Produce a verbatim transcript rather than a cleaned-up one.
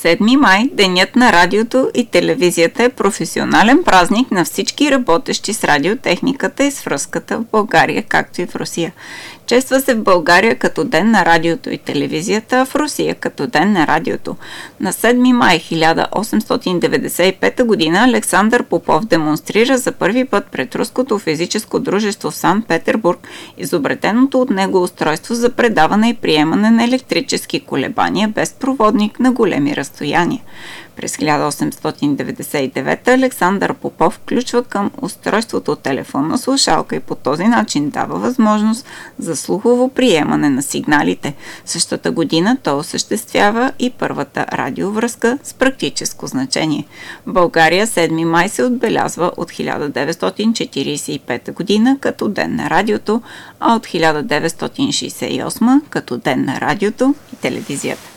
седми май, Денят на радиото и телевизията, е професионален празник на всички работещи с радиотехниката и с връзката в България, както и в Русия. Чества се в България като Ден на радиото и телевизията, а в Русия като Ден на радиото. На седми май хиляда осемстотин деветдесет и пета година Александър Попов демонстрира за първи път пред Руското физическо дружество в Санкт-Петербург изобретеното от него устройство за предаване и приемане на електрически колебания без проводник на големи разстояния. През хиляда осемстотин деветдесет и девета Александър Попов включва към устройството телефонна слушалка и по този начин дава възможност за слухово приемане на сигналите. Същата година той осъществява и първата радиовръзка с практическо значение. В България седми май се отбелязва от хиляда деветстотин четиридесет и пета година като Ден на радиото, а от хиляда деветстотин шейсет и осма като Ден на радиото и телевизията.